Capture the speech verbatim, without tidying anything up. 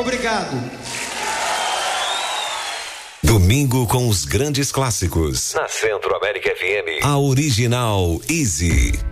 Obrigado. Domingo com os grandes clássicos. Na Centro América F M. A original Easy.